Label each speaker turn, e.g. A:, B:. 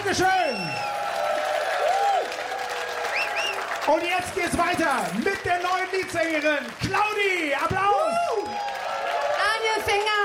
A: Dankeschön. Und jetzt geht's weiter mit der neuen Leadsängerin Claudi. Applaus.
B: Daniel Finger.